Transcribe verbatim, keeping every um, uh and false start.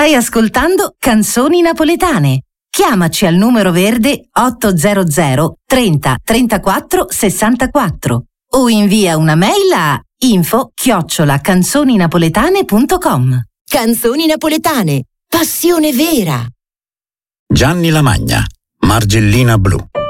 Stai ascoltando Canzoni Napoletane. Chiamaci al numero verde ottocento trenta trentaquattro sessantaquattro o invia una mail a info chiocciola canzoninapoletane punto com. Canzoni Napoletane, passione vera. Gianni Lamagna, Margellina blu.